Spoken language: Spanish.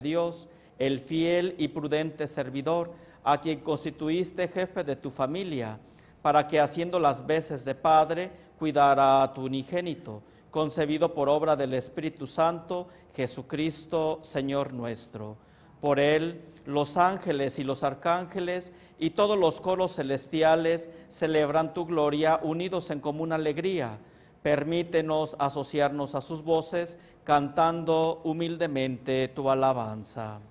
Dios, el fiel y prudente servidor, a quien constituiste jefe de tu familia, para que haciendo las veces de padre, cuidara a tu unigénito, concebido por obra del Espíritu Santo, Jesucristo, Señor nuestro. Por él, los ángeles y los arcángeles y todos los coros celestiales celebran tu gloria unidos en común alegría. Permítenos asociarnos a sus voces, cantando humildemente tu alabanza.